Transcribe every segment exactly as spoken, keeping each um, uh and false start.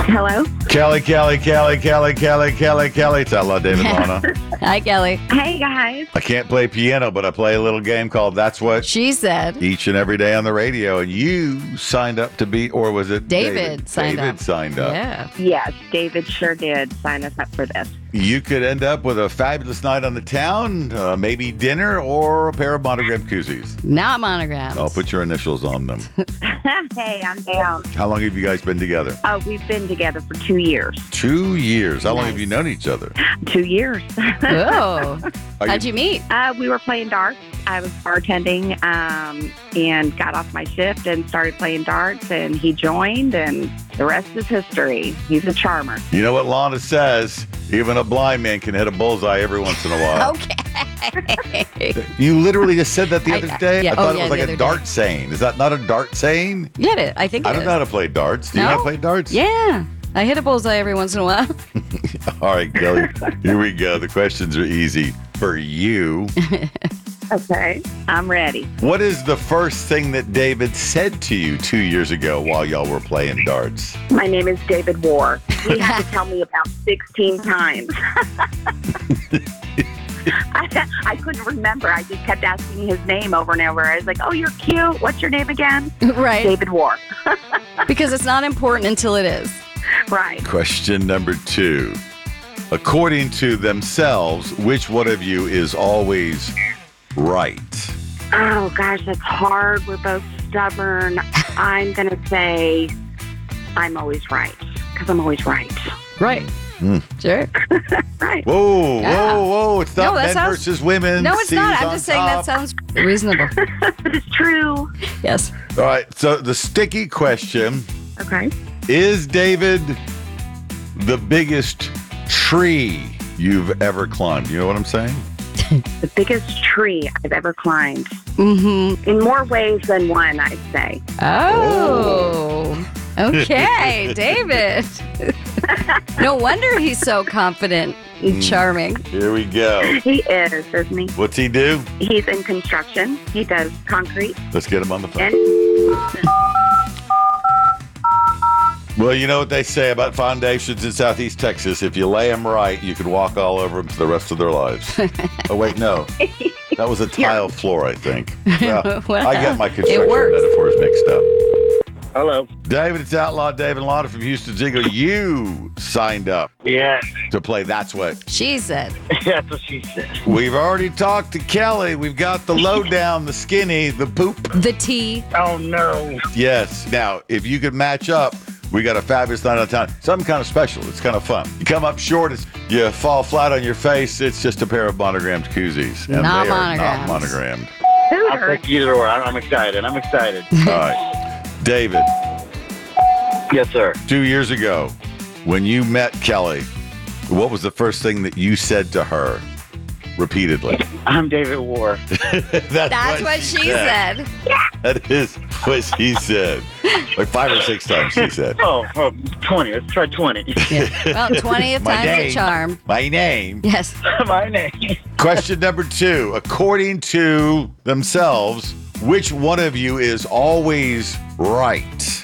Hello? Kelly, Kelly, Kelly, Kelly, Kelly, Kelly, Kelly. It's Outlaw David Lana. Hi, Kelly. Hey, guys. I can't play piano, but I play a little game called That's What She Said. each and every day on the radio. And you signed up to be, or was it David, David signed David up. signed up. Yeah. Yes, David sure did sign us up for this. You could end up with a fabulous night on the town, uh, maybe dinner, or a pair of monogram koozies. Not monograms. I'll put your initials on them. Hey, I'm down. How long have you guys been together? Oh, we've been together for two years. Two years. How long Nice. have you known each other? Two years. Oh. Are How'd you meet? uh, we were playing darts. I was bartending um, and got off my shift and started playing darts, and he joined, and the rest is history. He's a charmer. You know what Lana says? Even a blind man can hit a bullseye every once in a while. Okay. You literally just said that the I- other day? yeah. I thought Oh, it yeah, was the like other a day. dart saying. Is that not a dart saying? Get it? I think it I don't is. know how to play darts. Do you know how to No? play darts? Yeah. I hit a bullseye every once in a while. All right, Kelly. Here we go. The questions are easy for you. Okay. I'm ready. What is the first thing that David said to you two years ago while y'all were playing darts? My name is David War. He had to tell me about sixteen times. I, I couldn't remember. I just kept asking his name over and over. I was like, oh, you're cute. What's your name again? Right. David War. Because it's not important until it is. Right. Question number two. According to themselves, which one of you is always right? Oh, gosh, that's hard. We're both stubborn. I'm going to say I'm always right because I'm always right. Right. Hmm. Sure. Right. Whoa, Yeah. whoa, whoa. It's not No, that men sounds- versus women. No, it's not. C's I'm on just saying that top. sounds reasonable. But it's true. Yes. All right, so the sticky question, Okay. is David the biggest tree you've ever climbed? You know what I'm saying? The biggest tree I've ever climbed. Mm-hmm. In more ways than one, I'd say. Oh. Okay, David. No wonder he's so confident and charming. Here we go. He is, isn't he? What's he do? He's in construction. He does concrete. Let's get him on the phone. And Well, you know what they say about foundations in Southeast Texas. If you lay them right, you can walk all over them for the rest of their lives. Oh, wait, no. That was a tile floor, I think. Well, Well, I get my construction works. metaphors mixed up. Hello. David, it's Outlaw David Lana from Houston Eagle. You signed up Yeah, to play That's What. She said. that's what she said. We've already talked to Kelly. We've got the lowdown, the skinny, the poop. The T. Oh no. Yes. Now, if you could match up, we got a fabulous night on town. Something kind of special. It's kind of fun. You come up short, it's, you fall flat on your face. It's just a pair of monogrammed koozies. And Not they are not monogrammed. monogrammed. I'll Hooter. take either or. I'm excited. I'm excited. All right. David, Yes, sir. two years ago, when you met Kelly, what was the first thing that you said to her repeatedly? I'm David War. That's, That's what she said. That is what she said. Like five or six times she said. Oh, oh, twenty. Let's try twenty. Yeah. Well, twentieth My time's name. a charm. My name. Yes. My name. Question number two. According to themselves, which one of you is always right?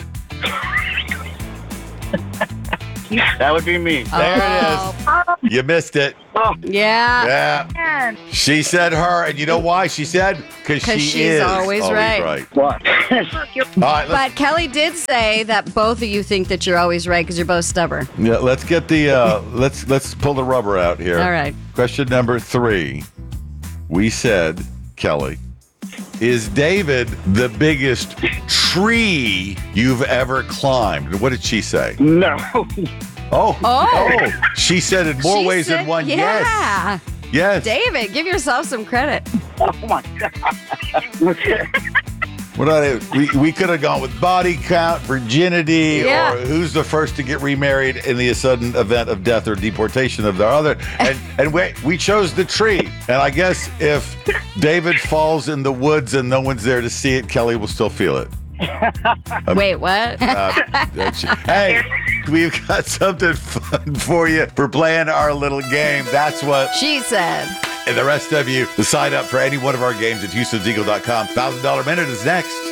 That would be me. There Oh, it is. You missed it. Oh, Yeah. Yeah. Man. She said her, and you know why she said? Because 'Cause she she's is always right. what? Look, you're All right, let's, But Kelly did say that both of you think that you're always right because you're both stubborn. yeah, let's get the uh, let's let's pull the rubber out here. All right. Question number three. We said, Kelly, is David the biggest tree you've ever climbed? What did she say? No. Oh, Oh. she said in more She ways said- than one. Yeah. Yes. Yes. David, give yourself some credit. Oh my God. What are they? We, we could have gone with body count, virginity, Yeah. or who's the first to get remarried in the sudden event of death or deportation of their other. And and we, we chose the tree. And I guess if David falls in the woods and no one's there to see it, Kelly will still feel it. Wait, what? Uh, that's- hey, we've got something fun for you for playing our little game. That's what. She said. And the rest of you, to sign up for any one of our games at Houstons Eagle dot com. one thousand dollars minute is next.